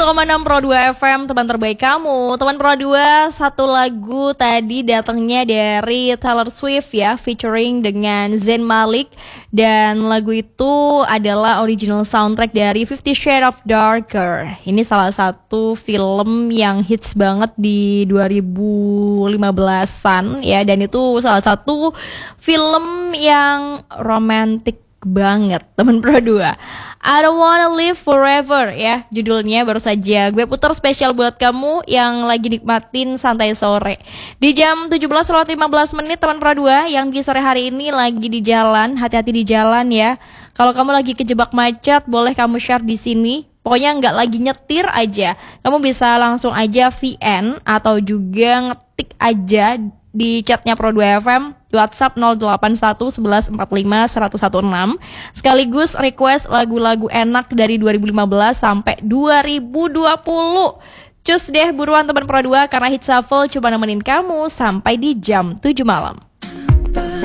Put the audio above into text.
Pro 2 FM, teman terbaik kamu. Teman Pro 2, satu lagu tadi datangnya dari Taylor Swift ya, featuring dengan Zayn Malik. Dan lagu itu adalah original soundtrack dari 50 Shades of Darker. Ini salah satu film yang hits banget di 2015-an ya. Dan itu salah satu film yang romantis banget, teman Pro 2. I Don't Wanna Live Forever ya, judulnya baru saja gue putar spesial buat kamu yang lagi nikmatin santai sore. Di jam 17:15 teman Pro 2 yang di sore hari ini lagi di jalan, hati-hati di jalan ya. Kalau kamu lagi kejebak macet, boleh kamu share di sini. Pokoknya nggak lagi nyetir aja, kamu bisa langsung aja VN atau juga ngetik aja di chatnya Pro 2 FM WhatsApp 081 11 45 116 sekaligus request lagu-lagu enak dari 2015 sampai 2020. Cus deh buruan teman Pro 2 karena Hit Shuffle cuma nemenin kamu sampai di jam 7 malam.